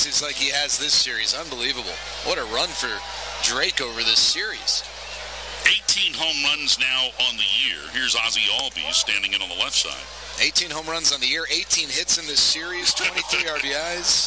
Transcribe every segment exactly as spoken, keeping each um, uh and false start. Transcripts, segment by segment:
chances like he has this series. Unbelievable. What a run for Drake over this series. eighteen home runs now on the year. Here's Ozzie Albies standing in on the left side. eighteen home runs on the year, eighteen hits in this series, twenty-three R B Is.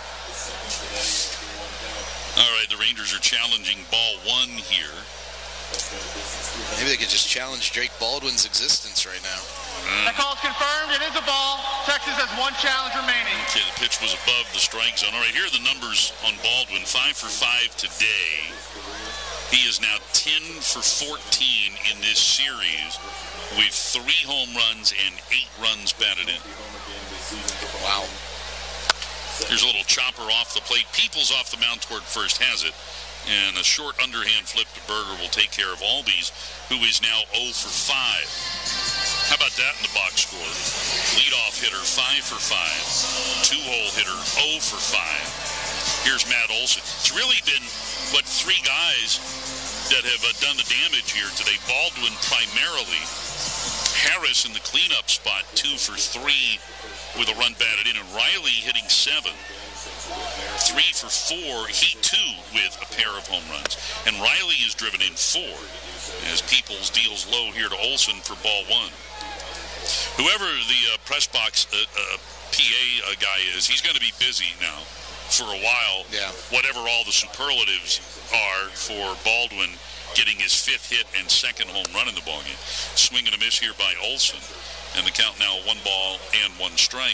All right, the Rangers are challenging ball one here. Maybe they could just challenge Drake Baldwin's existence right now. Mm. That call is confirmed. It is a ball. Texas has one challenge remaining. Okay, the pitch was above the strike zone. All right, here are the numbers on Baldwin. Five for five today. He is now ten for fourteen in this series with three home runs and eight runs batted in. Wow. Here's a little chopper off the plate. Peoples off the mound toward first has it. And a short underhand flip to Berger will take care of Albies, who is now oh for five. How about that in the box score? Leadoff hitter, five for five. Two-hole hitter, oh for five. Here's Matt Olson. It's really been, what, three guys that have uh, done the damage here today. Baldwin primarily. Harris in the cleanup spot, two for three with a run batted in. And Riley hitting seven. Three for four, he too with a pair of home runs. And Riley is driven in four as Peoples deals low here to Olson for ball one. Whoever the uh, press box uh, uh, P A uh, guy is, he's going to be busy now for a while. Yeah. Whatever all the superlatives are for Baldwin getting his fifth hit and second home run in the ballgame. Swing and a miss here by Olson. And the count now one ball and one strike.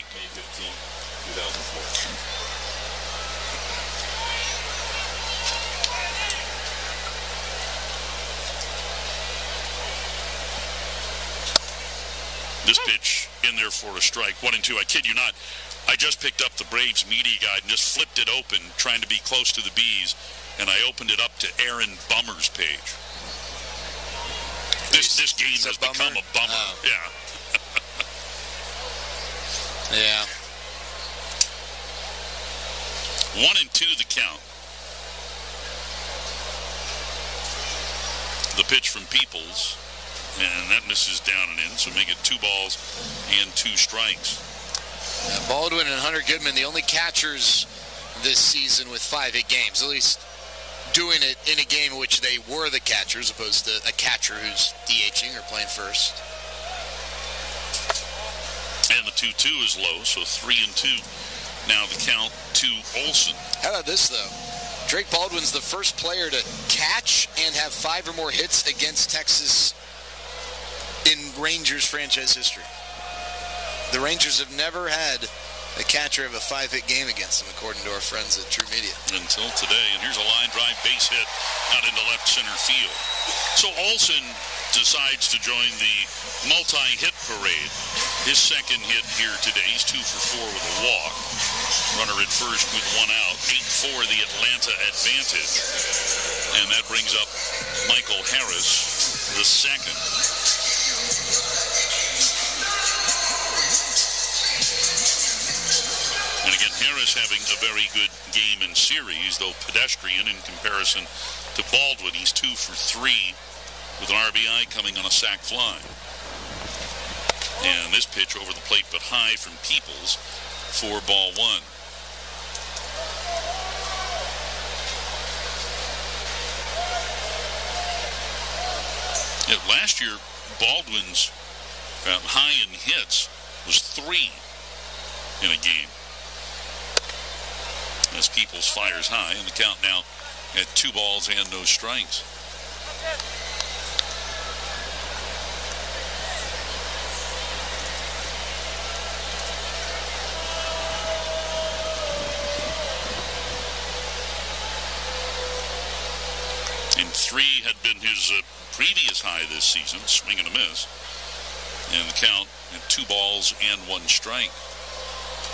This pitch in there for a strike. One and two. I kid you not. I just picked up the Braves media guide and just flipped it open, trying to be close to the Bees, and I opened it up to Aaron Bummer's page. This this game has bummer? become a bummer. Oh. Yeah. Yeah. One and two the count. The pitch from Peoples. And that misses down and in, so make it two balls and two strikes. Uh, Baldwin and Hunter Goodman, the only catchers this season with five hit games, at least doing it in a game in which they were the catchers, opposed to a catcher who's DHing or playing first. And the two two is low, so three and two. Now the count to Olson. How about this, though? Drake Baldwin's the first player to catch and have five or more hits against Texas in Rangers franchise history. The Rangers have never had a catcher have a five-hit game against them, according to our friends at True Media. Until today. And here's a line drive base hit out into left center field. So Olson decides to join the multi-hit parade. His second hit here today. He's two for four with a walk. Runner at first with one out. eight four the Atlanta advantage. And that brings up Michael Harris, the second. And again, Harris having a very good game in series, though pedestrian in comparison to Baldwin. He's two for three with an R B I coming on a sac fly. And this pitch over the plate but high from Peoples for ball one. Yeah, last year, Baldwin's uh, high in hits was three in a game. As Peoples fires high, and the count now at two balls and no strikes. And three had been his uh, previous high this season, swing and a miss. And the count at two balls and one strike.